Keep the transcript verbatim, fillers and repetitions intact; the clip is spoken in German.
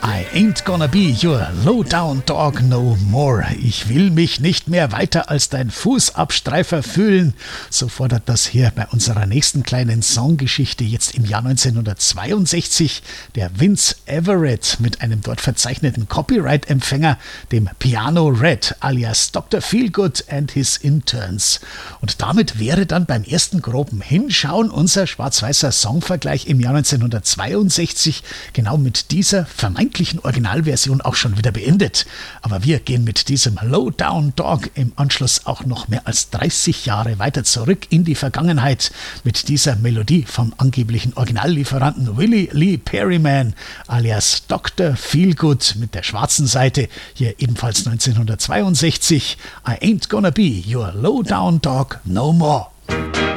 I ain't gonna be your low-down dog no more. Ich will mich nicht mehr weiter als dein Fußabstreifer fühlen. So fordert das hier bei unserer nächsten kleinen Songgeschichte jetzt im Jahr neunzehnhundertzweiundsechzig der Vince Everett mit einem dort verzeichneten Copyright-Empfänger, dem Piano Red alias Doktor Feelgood and his Interns. Und damit wäre dann beim ersten groben Hinschauen unser schwarz-weißer Songvergleich im Jahr neunzehnhundertzweiundsechzig genau mit dieser vermeintlichen Originalversion auch schon wieder beendet. Aber wir gehen mit diesem Low-Down Dog im Anschluss auch noch mehr als dreißig Jahre weiter zurück in die Vergangenheit mit dieser Melodie vom angeblichen Originallieferanten Willie Lee Perryman alias Doktor Feelgood mit der schwarzen Seite, hier ebenfalls neunzehnhundertzweiundsechzig. I ain't gonna be your low-down dog no more.